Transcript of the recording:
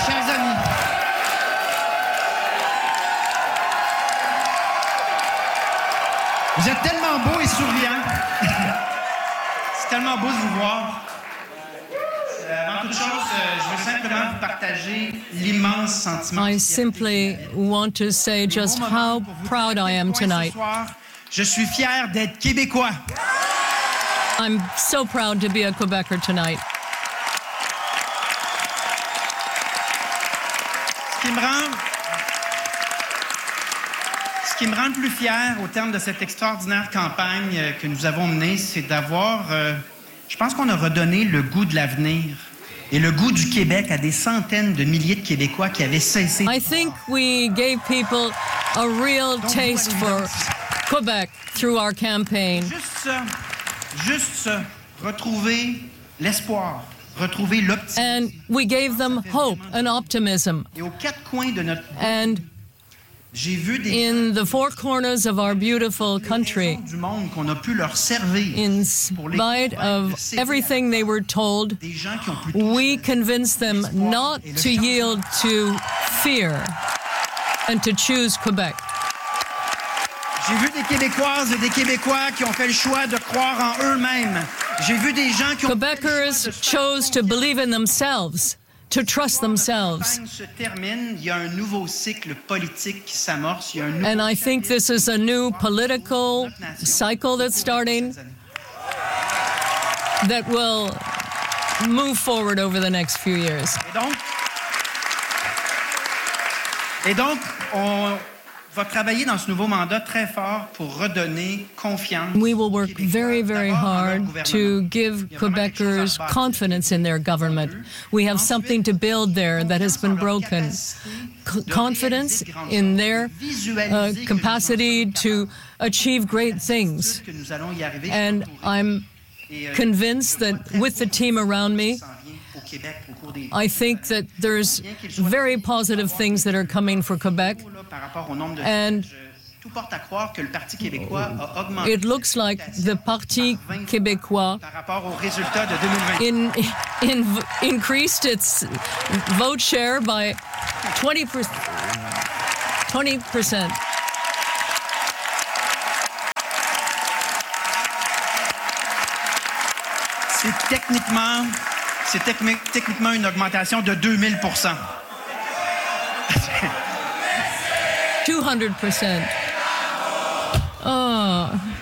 Chers amis, vous êtes tellement beaux et souriants. C'est tellement beau de vous voir. Avant toute chose, je veux simplement vous partager l'immense sentiment. I simply want to say just how proud I am tonight. Je suis fier d'être Québécois. I'm so proud to be a Quebecer tonight. Ce qui me rend le plus fier au terme de cette extraordinaire campagne que nous avons menée, c'est d'avoir, je pense qu'on a redonné le goût de l'avenir et le goût du Québec à des centaines de milliers de Québécois qui avaient cessé. I think we gave people a real taste for Quebec through our campaign. Juste ça, retrouver l'espoir, retrouver l'optimisme. And we gave them hope and optimism. Et aux quatre coins de notre And j'ai vu des in the four corners of our beautiful country, du monde qu'on a pu leur servir in spite of everything they were told, des gens qui ont pu we convinced them not to yield to fear and to choose Quebec. J'ai vu des Québécoises et des Québécois qui ont fait le choix de croire en eux-mêmes. J'ai vu des gens qui ont Quebecers chose to believe in themselves, to trust themselves. La campagne se termine, il y a un nouveau cycle politique qui s'amorce, il y a un nouveau And I think this is a new political cycle that's starting that will move forward over the next few years. Et donc, on va travailler dans ce nouveau mandat très fort pour redonner confiance. We will work very, very hard to give Quebecers confidence in their government. We have something to build there that has been broken. Confidence in their capacity to achieve great things. And I'm convinced that with the team around me, I think that there's very positive things that are coming for Quebec. And it looks like the Parti québécois increased its vote share by 20%. C'est techniquement une augmentation de 2000%. 200%. Oh.